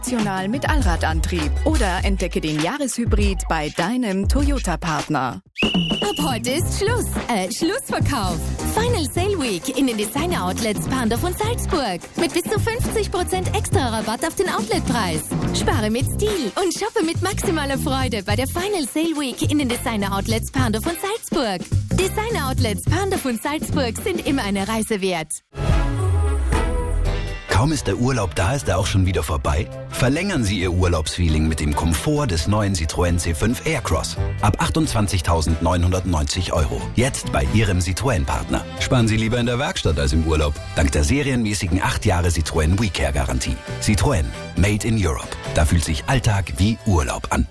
Optional mit Allradantrieb oder entdecke den Jahreshybrid bei deinem Toyota-Partner. Ab heute ist Schlussverkauf. Final Sale Week in den Designer Outlets Pandorf und Salzburg. Mit bis zu 50% extra Rabatt auf den Outletpreis. Spare mit Stil und shoppe mit maximaler Freude bei der Final Sale Week in den Designer Outlets Pandorf und Salzburg. Designer Outlets Pandorf und Salzburg sind immer eine Reise wert. Kaum ist der Urlaub da, ist er auch schon wieder vorbei? Verlängern Sie Ihr Urlaubsfeeling mit dem Komfort des neuen Citroën C5 Aircross. Ab 28.990 €. Jetzt bei Ihrem Citroën-Partner. Sparen Sie lieber in der Werkstatt als im Urlaub. Dank der serienmäßigen 8 Jahre Citroën WeCare-Garantie. Citroën. Made in Europe. Da fühlt sich Alltag wie Urlaub an.